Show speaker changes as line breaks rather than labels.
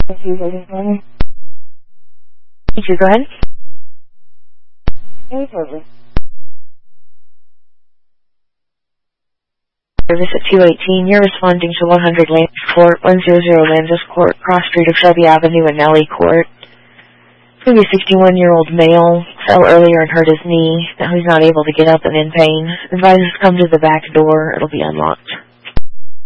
Thank you, go ahead. Service at 218, you're responding to 100 Landis Court, 100 Landis Court, cross street of Shelby Avenue and Nellie Court. Previous 61-year-old male fell earlier and hurt his knee. Now he's not able to get up and in pain. Advisors come to the back door. It'll be unlocked.